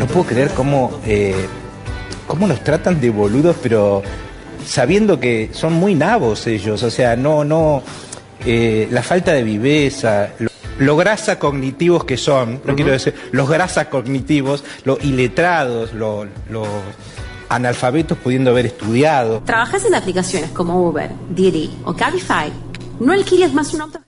no puedo creer cómo nos tratan de boludos, pero sabiendo que son muy nabos ellos, o sea, la falta de viveza, lo grasa cognitivos que son, no quiero decir, los grasa cognitivos, los iletrados, los analfabetos pudiendo haber estudiado. ¿Trabajas en aplicaciones como Uber, Didi o Cabify? ¿No alquiles más un auto?